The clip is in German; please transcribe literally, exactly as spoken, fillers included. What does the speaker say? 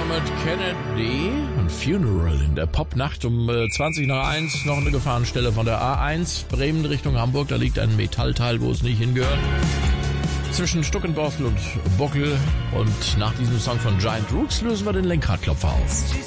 mit Kennedy und Funeral in der Popnacht um äh, zwanzig nach eins. Noch eine Gefahrenstelle von der A eins, Bremen Richtung Hamburg. Da liegt ein Metallteil, wo es nicht hingehört. Zwischen Stuckenbostel und Bockel. Und nach diesem Song von Giant Rooks lösen wir den Lenkradklopfer auf.